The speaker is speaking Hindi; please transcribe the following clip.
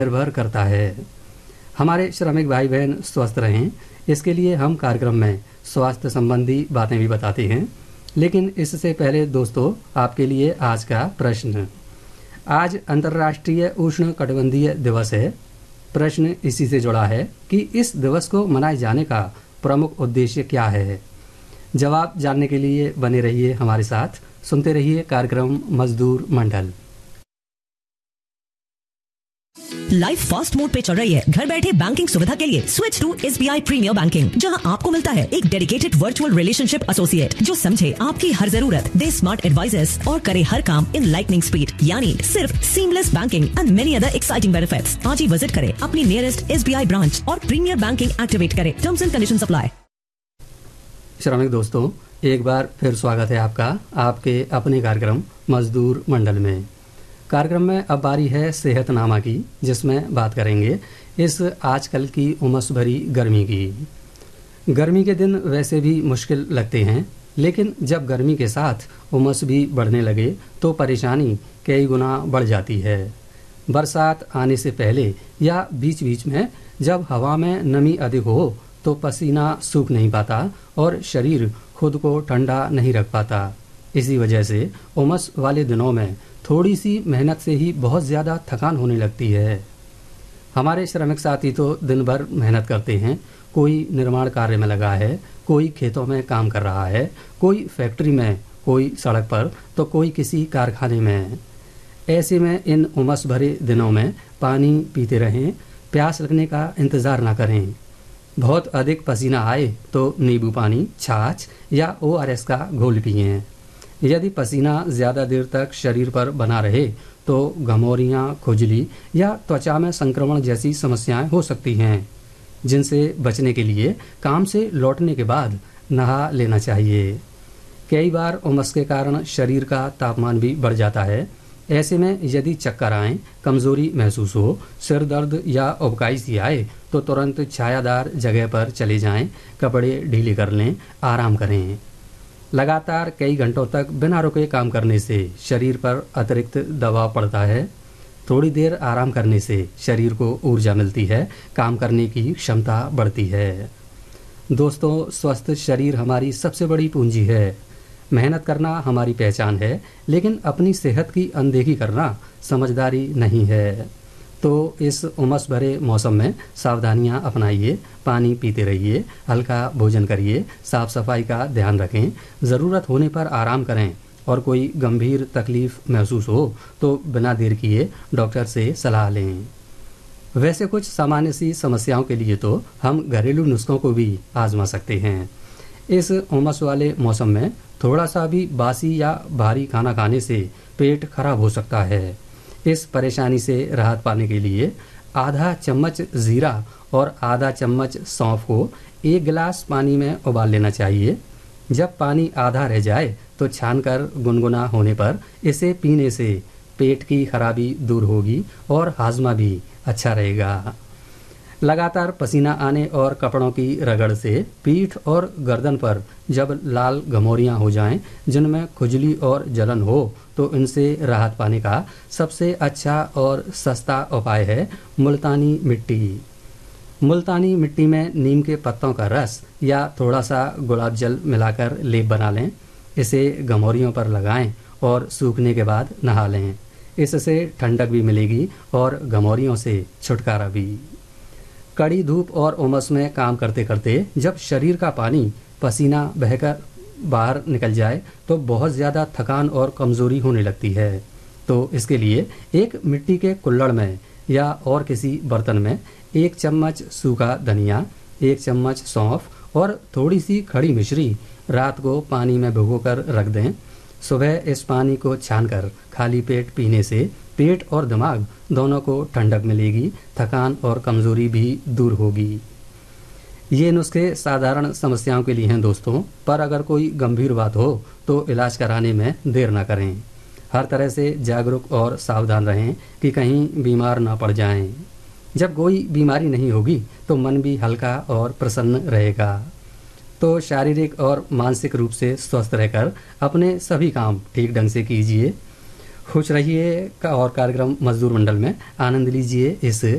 निर्भर करता है। हमारे श्रमिक भाई बहन स्वस्थ रहें, इसके लिए हम कार्यक्रम में स्वास्थ्य संबंधी बातें भी बताते हैं। लेकिन इससे पहले दोस्तों, आपके लिए आज का प्रश्न। आज अंतर्राष्ट्रीय उष्णकटिबंधीय दिवस है। प्रश्न इसी से जुड़ा है कि इस दिवस को मनाए जाने का प्रमुख उद्देश्य क्या है। जवाब जानने के लिए बने रहिए हमारे साथ, सुनते रहिए कार्यक्रम मजदूर मंडल। लाइफ फास्ट मोड पे चल रही है। घर बैठे बैंकिंग सुविधा के लिए switch to SBI premiere banking, जहां आपको मिलता है एक डेडिकेटेड वर्चुअल रिलेशनशिप एसोसिएट जो समझे आपकी हर जरूरत, दे स्मार्ट एडवाइजर्स और करे हर काम इन लाइटनिंग स्पीड, यानी सिर्फ seamless banking and many other exciting benefits. आज ही विजिट करें अपनी नियरेस्ट SBI ब्रांच और प्रीमियर बैंकिंग एक्टिवेट करें। Terms and conditions apply. श्रमिक दोस्तों, एक बार फिर स्वागत है आपका आपके अपने कार्यक्रम मजदूर मंडल में। कार्यक्रम में अब बारी है सेहतनामा की, जिसमें बात करेंगे इस आजकल की उमस भरी गर्मी की। गर्मी के दिन वैसे भी मुश्किल लगते हैं, लेकिन जब गर्मी के साथ उमस भी बढ़ने लगे तो परेशानी कई गुना बढ़ जाती है। बरसात आने से पहले या बीच बीच में जब हवा में नमी अधिक हो तो पसीना सूख नहीं पाता और शरीर खुद को ठंडा नहीं रख पाता। इसी वजह से उमस वाले दिनों में थोड़ी सी मेहनत से ही बहुत ज़्यादा थकान होने लगती है। हमारे श्रमिक साथी तो दिन भर मेहनत करते हैं। कोई निर्माण कार्य में लगा है, कोई खेतों में काम कर रहा है, कोई फैक्ट्री में, कोई सड़क पर, तो कोई किसी कारखाने में। ऐसे में इन उमस भरे दिनों में पानी पीते रहें, प्यास लगने का इंतज़ार ना करें। बहुत अधिक पसीना आए तो नींबू पानी, छाछ या ORS का घोल पिएं। यदि पसीना ज़्यादा देर तक शरीर पर बना रहे तो घमौरियाँ, खुजली या त्वचा में संक्रमण जैसी समस्याएं हो सकती हैं, जिनसे बचने के लिए काम से लौटने के बाद नहा लेना चाहिए। कई बार उमस के कारण शरीर का तापमान भी बढ़ जाता है। ऐसे में यदि चक्कर आए, कमज़ोरी महसूस हो, सिर दर्द या उबकाई सी आए तो तुरंत छायादार जगह पर चले जाएं, कपड़े ढीले कर लें, आराम करें। लगातार कई घंटों तक बिना रुके काम करने से शरीर पर अतिरिक्त दबाव पड़ता है। थोड़ी देर आराम करने से शरीर को ऊर्जा मिलती है, काम करने की क्षमता बढ़ती है। दोस्तों, स्वस्थ शरीर हमारी सबसे बड़ी पूंजी है। मेहनत करना हमारी पहचान है, लेकिन अपनी सेहत की अनदेखी करना समझदारी नहीं है। तो इस उमस भरे मौसम में सावधानियां अपनाइए, पानी पीते रहिए, हल्का भोजन करिए, साफ सफाई का ध्यान रखें, ज़रूरत होने पर आराम करें और कोई गंभीर तकलीफ महसूस हो तो बिना देर किए डॉक्टर से सलाह लें। वैसे कुछ सामान्य सी समस्याओं के लिए तो हम घरेलू नुस्खों को भी आजमा सकते हैं। इस उमस वाले मौसम में थोड़ा सा भी बासी या भारी खाना खाने से पेट खराब हो सकता है। इस परेशानी से राहत पाने के लिए आधा चम्मच जीरा और आधा चम्मच सौंफ को 1 गिलास पानी में उबाल लेना चाहिए। जब पानी आधा रह जाए तो छानकर गुनगुना होने पर इसे पीने से पेट की खराबी दूर होगी और हाजमा भी अच्छा रहेगा। लगातार पसीना आने और कपड़ों की रगड़ से पीठ और गर्दन पर जब लाल घमौरियां हो जाएं, जिनमें खुजली और जलन हो, तो इनसे राहत पाने का सबसे अच्छा और सस्ता उपाय है मुल्तानी मिट्टी। मुल्तानी मिट्टी में नीम के पत्तों का रस या थोड़ा सा गुलाब जल मिलाकर लेप बना लें। इसे घमौरियों पर लगाएं और सूखने के बाद नहा लें। इससे ठंडक भी मिलेगी और घमौरियों से छुटकारा भी। कड़ी धूप और उमस में काम करते करते जब शरीर का पानी पसीना बहकर बाहर निकल जाए तो बहुत ज़्यादा थकान और कमज़ोरी होने लगती है। तो इसके लिए एक मिट्टी के कुल्हड़ में या और किसी बर्तन में 1 चम्मच सूखा धनिया, 1 चम्मच सौंफ और थोड़ी सी खड़ी मिश्री रात को पानी में भिगोकर रख दें। सुबह इस पानी को छानकर खाली पेट पीने से पेट और दिमाग दोनों को ठंडक मिलेगी, थकान और कमज़ोरी भी दूर होगी। ये नुस्खे साधारण समस्याओं के लिए हैं दोस्तों, पर अगर कोई गंभीर बात हो तो इलाज कराने में देर ना करें। हर तरह से जागरूक और सावधान रहें कि कहीं बीमार ना पड़ जाएं। जब कोई बीमारी नहीं होगी तो मन भी हल्का और प्रसन्न रहेगा। तो शारीरिक और मानसिक रूप से स्वस्थ रहकर अपने सभी काम ठीक ढंग से कीजिए। खुश रहिए और कार्यक्रम मजदूर मंडल में आनंद लीजिए इस